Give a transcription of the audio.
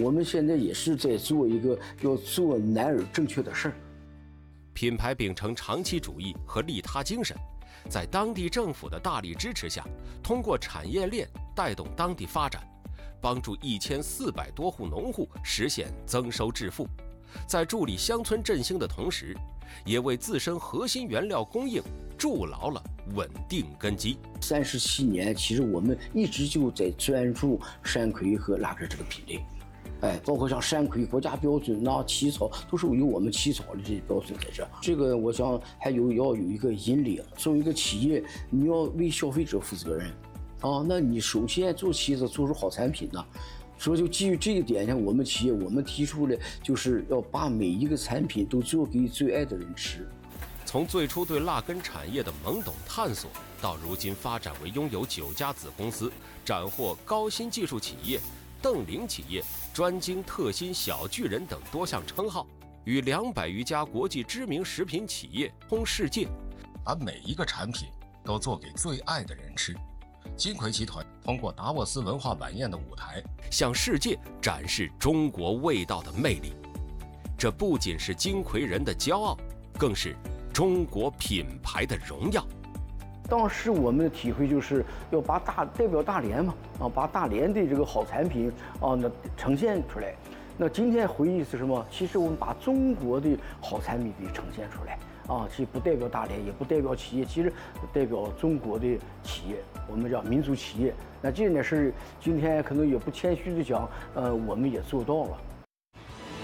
我们现在也是在做一个要做男儿正确的事儿。 品牌秉承长期主义和利他精神，在当地政府的大力支持下，通过产业链带动当地发展，帮助1400多户农户实现增收致富。在助力乡村振兴的同时，也为自身核心原料供应筑牢了稳定根基。 37年，其实我们一直就在专注山葵和辣根这个品类。包括像山葵国家标准呐、起草都是有我们起草的这些标准在这。这个我想还要有一个引领，作为一个企业，你要为消费者负责任啊。那你首先做企业者做出好产品呢，所以就基于这一点上，我们企业我们提出的就是要把每一个产品都做给最爱的人吃。 从最初对辣根产业的懵懂探索，到如今发展为拥有9家子公司，斩获高新技术企业、瞪羚企业、专精特新小巨人等多项称号，与200余家国际知名食品企业通世界， 把每一个产品都做给最爱的人吃。金葵集团通过达沃斯文化晚宴的舞台， 向世界展示中国味道的魅力。这不仅是金葵人的骄傲，更是中国品牌的荣耀。 当时我们的体会就是要把代表大连嘛，把大连的这个好产品那呈现出来。那今天回忆是什么？其实我们把中国的好产品给呈现出来其实不代表大连，也不代表企业，其实代表中国的企业，我们叫民族企业。那这件事今天可能也不谦虚的讲，我们也做到了。